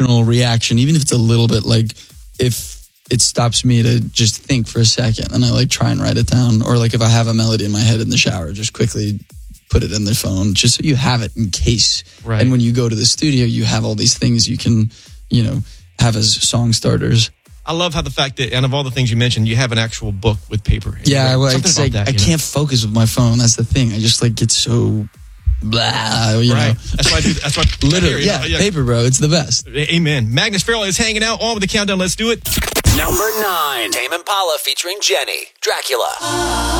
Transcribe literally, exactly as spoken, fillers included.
emotional reaction, even if it's a little bit, like if it stops me to just think for a second and I like try and write it down, or like if I have a melody in my head in the shower, just quickly put it in the phone just so you have it in case. Right. And when you go to the studio, you have all these things you can, you know, have as song starters. I love how the fact that, and of all the things you mentioned, you have an actual book with paper. Yeah, well, Something it's about like, that, I you know? can't focus with my phone. That's the thing. I just like get so blah, you Right. know. That's why I do. That's why. Literally, yeah, yeah. paper, bro. It's the best. Amen. Magnus Farrell is hanging out on with the countdown. Let's do it. Number nine, Tame Impala featuring Jenny, Dracula.